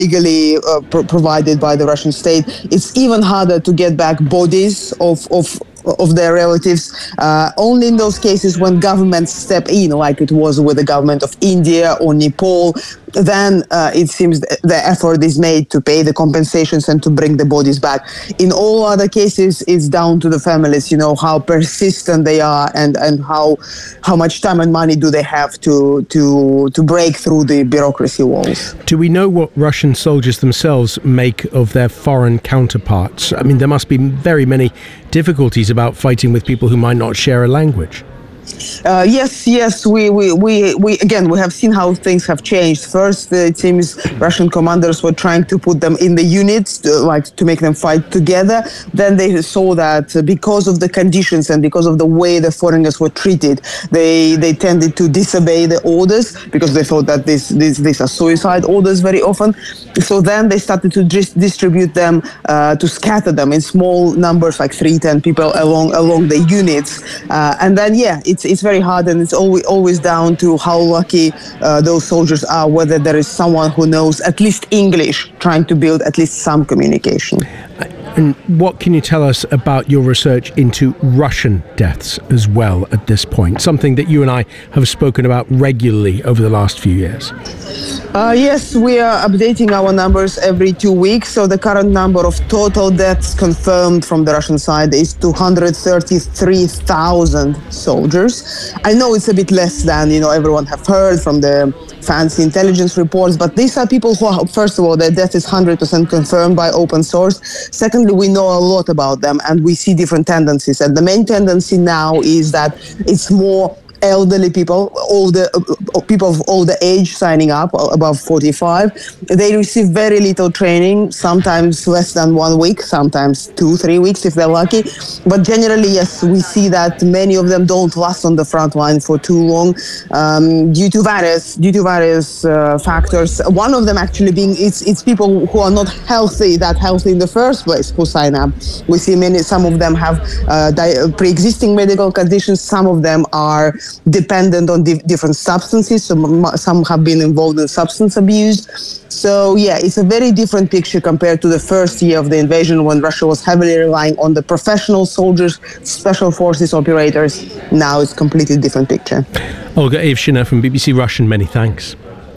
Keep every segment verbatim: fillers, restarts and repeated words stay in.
legally uh, pro- provided by the Russian state. It's even harder to get back bodies of of of their relatives, uh, only in those cases when governments step in, like it was with the government of India or Nepal, then uh, it seems the effort is made to pay the compensations and to bring the bodies back. In all other cases, it's down to the families, you know, how persistent they are and, and how how much time and money do they have to, to, to break through the bureaucracy walls. Do we know what Russian soldiers themselves make of their foreign counterparts? I mean, there must be very many difficulties about fighting with people who might not share a language. Uh, yes, yes, we, we, we, we, again, we have seen how things have changed. First, uh, it seems Russian commanders were trying to put them in the units, to, like to make them fight together. Then they saw that uh, because of the conditions and because of the way the foreigners were treated, they they tended to disobey the orders because they thought that this, this, these are suicide orders very often. So then they started to dis- distribute them, uh, to scatter them in small numbers, like three, ten people along along the units. Uh, and then, yeah, it's it's very hard, and it's always always down to how lucky uh, those soldiers are, whether there is someone who knows at least English, trying to build at least some communication. And what can you tell us about your research into Russian deaths as well at this point? Something that you and I have spoken about regularly over the last few years. Uh, yes, we are updating our numbers every two weeks. So the current number of total deaths confirmed from the Russian side is two hundred thirty-three thousand soldiers. I know it's a bit less than, you know, everyone have heard from the fancy intelligence reports, but these are people who are, first of all, their death is one hundred percent confirmed by open source. Secondly, we know a lot about them and we see different tendencies. And the main tendency now is that it's more elderly people, older uh, people of older age signing up, above forty-five. They receive very little training, sometimes less than one week, sometimes two, three weeks if they're lucky. But generally, yes, we see that many of them don't last on the front line for too long um, due to various due to various uh, factors. One of them actually being it's it's people who are not healthy, that healthy in the first place, who sign up. We see many, some of them have uh, di- pre-existing medical conditions. Some of them are dependent on di- different substances. So some have been involved in substance abuse. So yeah, it's a very different picture compared to the first year of the invasion, when Russia was heavily relying on the professional soldiers, special forces operators. Now it's a completely different picture. Olga Ivshina from B B C Russian, many thanks.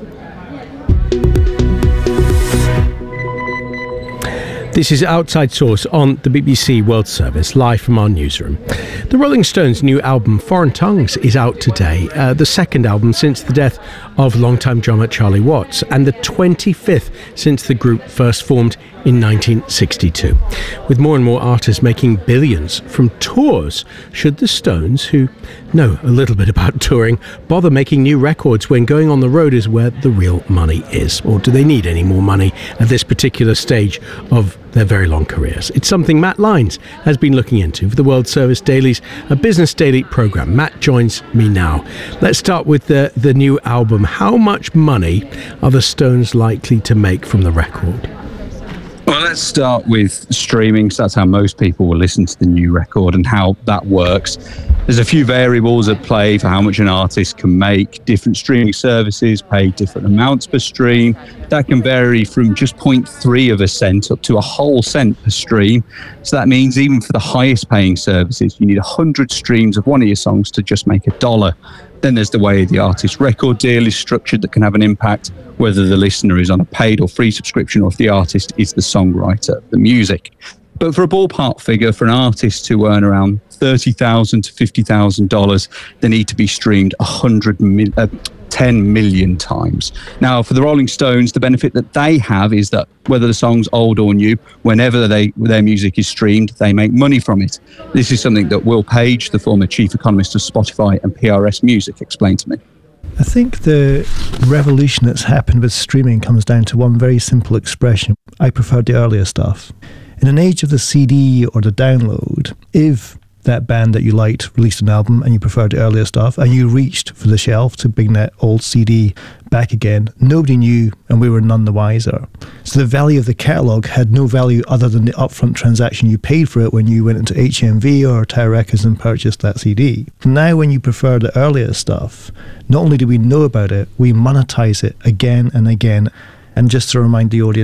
This is Outside Source on the B B C World Service, live from our newsroom. The Rolling Stones' new album, Foreign Tongues, is out today, uh, the second album since the death of longtime drummer Charlie Watts, and the twenty-fifth since the group first formed in nineteen sixty-two. With more and more artists making billions from tours, should the Stones, who know a little bit about touring, bother making new records when going on the road is where the real money is? Or do they need any more money at this particular stage of their very long careers? It's something Matt Lyons has been looking into for the World Service Daily's a Business Daily programme. Matt joins me now. Let's start with the, the new album. How much money are the Stones likely to make from the record? Well, let's start with streaming, so that's how most people will listen to the new record and how that works. There's a few variables at play for how much an artist can make. Different streaming services pay different amounts per stream. That can vary from just zero point three of a cent up to a whole cent per stream. So that means even for the highest paying services, you need one hundred streams of one of your songs to just make a dollar. Then there's the way the artist's record deal is structured that can have an impact, whether the listener is on a paid or free subscription or if the artist is the songwriter of the music. But for a ballpark figure, for an artist to earn around thirty thousand dollars to fifty thousand dollars, they need to be streamed one hundred mil, uh, ten million times. Now, for the Rolling Stones, the benefit that they have is that whether the song's old or new, whenever they, their music is streamed, they make money from it. This is something that Will Page, the former chief economist of Spotify and P R S Music, explained to me. I think the revolution that's happened with streaming comes down to one very simple expression. I preferred the earlier stuff. In an age of the C D or the download, if that band that you liked released an album and you preferred the earlier stuff and you reached for the shelf to bring that old C D back again, nobody knew and we were none the wiser. So the value of the catalogue had no value other than the upfront transaction you paid for it when you went into H M V or Tower Records and purchased that C D. Now when you prefer the earlier stuff, not only do we know about it, we monetize it again and again. And just to remind the audience,